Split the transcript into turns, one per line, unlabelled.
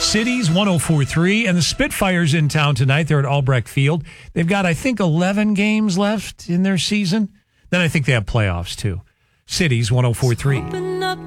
Cities 104.3, and the Spitfires in town tonight. They're at Albrecht Field. They've got, I think, 11 games left in their season. Then I think they have playoffs, too. Cities 104.3.